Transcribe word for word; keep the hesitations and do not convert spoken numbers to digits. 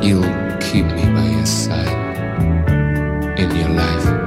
you'll keep me by your side in your life.